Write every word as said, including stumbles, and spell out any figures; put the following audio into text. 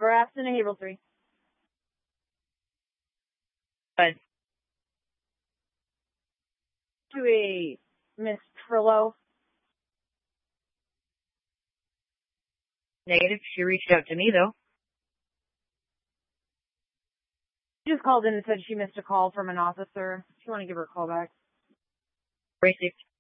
Grafton and Haverhill three. But To a Miss Trillo. negative. She reached out to me, though. She just called in and said she missed a call from an officer. If you want to give her a call back. Racist.